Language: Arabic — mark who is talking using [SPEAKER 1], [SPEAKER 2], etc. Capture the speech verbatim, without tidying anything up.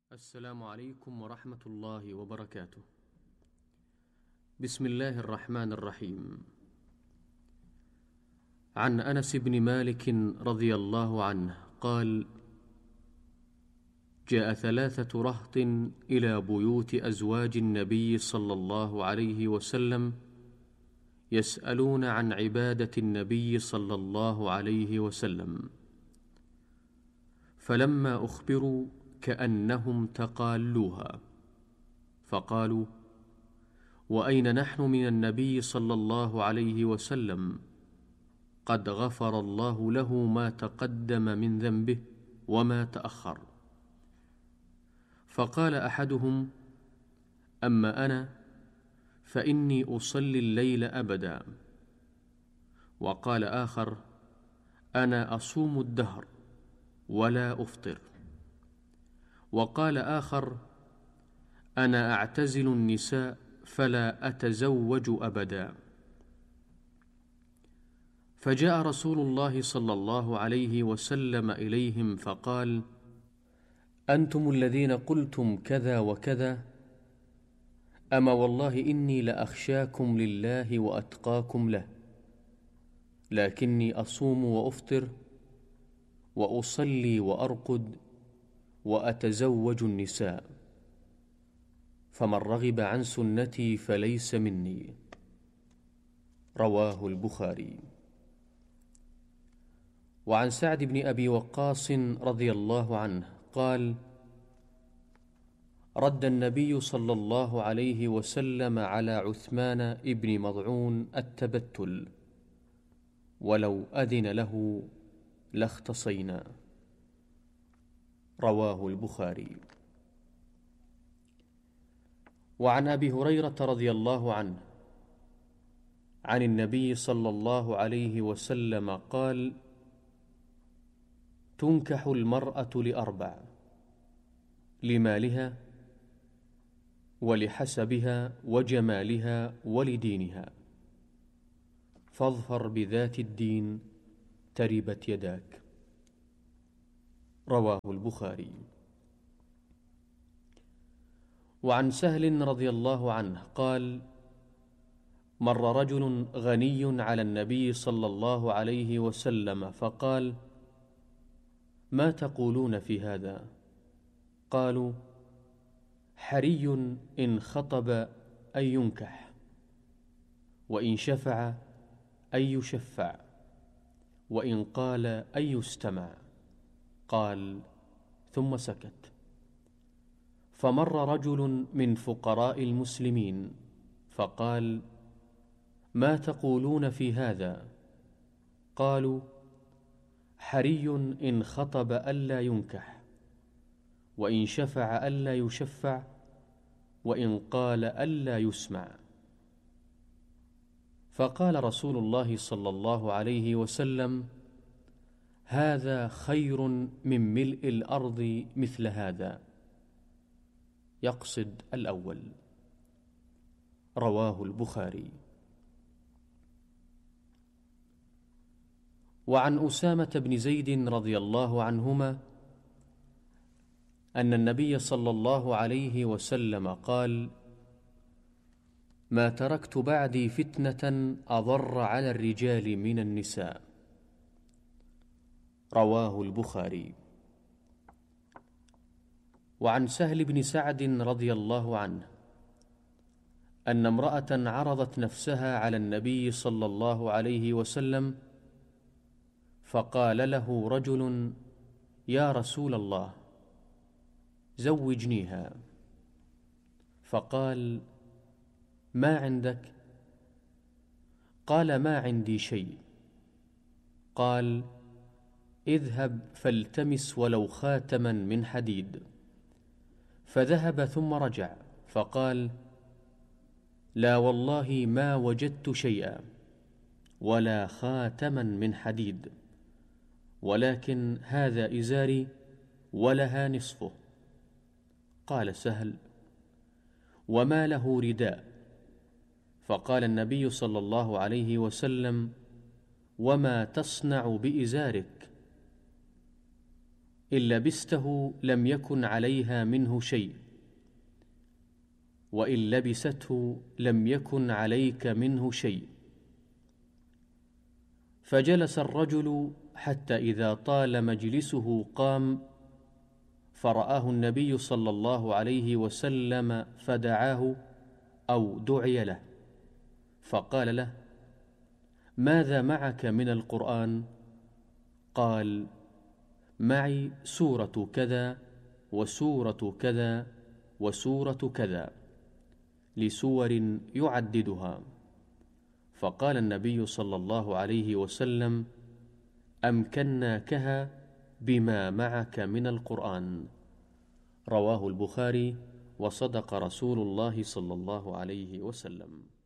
[SPEAKER 1] السلام عليكم ورحمة الله وبركاته. بسم الله الرحمن الرحيم. عن أنس بن مالك رضي الله عنه قال: جاء ثلاثة رهط إلى بيوت أزواج النبي صلى الله عليه وسلم يسألون عن عبادة النبي صلى الله عليه وسلم، فلما أخبروا كأنهم تقالوها، فقالوا: وأين نحن من النبي صلى الله عليه وسلم؟ قد غفر الله له ما تقدم من ذنبه وما تأخر. فقال أحدهم: أما أنا فإني أصلي الليل أبدا. وقال آخر: أنا أصوم الدهر ولا أفطر. وقال آخر: أنا أعتزل النساء فلا أتزوج أبدا. فجاء رسول الله صلى الله عليه وسلم إليهم فقال: أنتم الذين قلتم كذا وكذا، أما والله إني لأخشاكم لله وأتقاكم له، لكني أصوم وأفطر وأصلي وأرقد وأتزوج النساء، فمن رغب عن سنتي فليس مني. رواه البخاري. وعن سعد بن أبي وقاص رضي الله عنه قال: رد النبي صلى الله عليه وسلم على عثمان ابن مضعون التبتل، ولو أذن له لاختصينا. رواه البخاري. وعن أبي هريرة رضي الله عنه عن النبي صلى الله عليه وسلم قال: تنكح المرأة لأربع: لمالها ولحسبها وجمالها ولدينها، فاظفر بذات الدين تربت يداك. رواه البخاري. وعن سهل رضي الله عنه قال: مر رجل غني على النبي صلى الله عليه وسلم فقال: ما تقولون في هذا؟ قالوا: حري إن خطب أن ينكح، وإن شفع أن يشفع، وإن قال أن يستمع. قال ثم سكت. فمر رجل من فقراء المسلمين فقال: ما تقولون في هذا؟ قالوا: حري إن خطب ألا ينكح، وإن شفع ألا يشفع، وإن قال ألا يسمع. فقال رسول الله صلى الله عليه وسلم: هذا خير من ملء الأرض مثل هذا، يقصد الأول. رواه البخاري. وعن أسامة بن زيد رضي الله عنهما أن النبي صلى الله عليه وسلم قال: ما تركت بعدي فتنة أضر على الرجال من النساء. رواه البخاري. وعن سهل بن سعد رضي الله عنه أن امرأة عرضت نفسها على النبي صلى الله عليه وسلم، فقال له رجل: يا رسول الله، زوجنيها. فقال: ما عندك؟ قال: ما عندي شيء. قال: اذهب فالتمس ولو خاتما من حديد. فذهب ثم رجع فقال: لا والله ما وجدت شيئا ولا خاتما من حديد، ولكن هذا إزاري ولها نصفه. قال سهل: وما له رداء؟ فقال النبي صلى الله عليه وسلم: وما تصنع بإزارك؟ إن لبسته لم يكن عليها منه شيء، وإن لبسته لم يكن عليك منه شيء. فجلس الرجل حتى إذا طال مجلسه قام، فرآه النبي صلى الله عليه وسلم فدعاه أو دعي له، فقال له: ماذا معك من القرآن؟ قال: معي سورة كذا وسورة كذا وسورة كذا، لسور يعددها. فقال النبي صلى الله عليه وسلم: أمكناكها بما معك من القرآن. رواه البخاري، وصدق رسول الله صلى الله عليه وسلم.